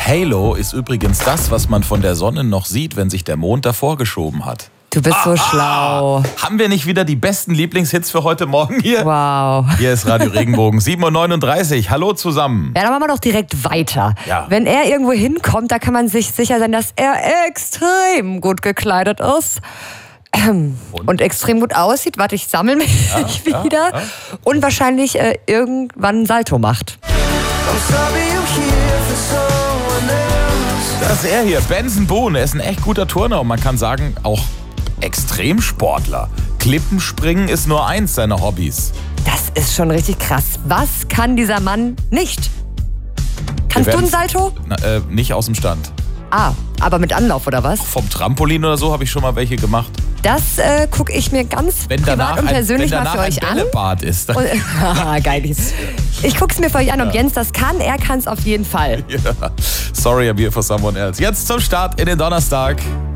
Halo ist übrigens das, was man von der Sonne noch sieht, wenn sich der Mond davor geschoben hat. Du bist so schlau. Haben wir nicht wieder die besten Lieblingshits für heute Morgen hier? Wow. Hier ist Radio Regenbogen, 7:39 Uhr. Hallo zusammen. Ja, dann machen wir doch direkt weiter. Ja. Wenn er irgendwo hinkommt, da kann man sich sicher sein, dass er extrem gut gekleidet ist. Und extrem gut aussieht. Warte, ich sammle mich wieder. Ja. Und wahrscheinlich irgendwann ein Salto macht. Das ist er hier, Benson Boone. Er ist ein echt guter Turner und man kann sagen, auch Extremsportler. Klippenspringen ist nur eins seiner Hobbys. Das ist schon richtig krass. Was kann dieser Mann nicht? Kannst du ein Salto? Nicht aus dem Stand. Ah, aber mit Anlauf oder was? Vom Trampolin oder so habe ich schon mal welche gemacht. Das gucke ich mir ganz Wenn danach privat und persönlich mal für euch ein an. Bällebad ist. Und, geil. Ich gucke es mir für euch an. Und Jens das kann, er kann es auf jeden Fall. Ja. Sorry, I'm here for someone else. Jetzt zum Start in den Donnerstag.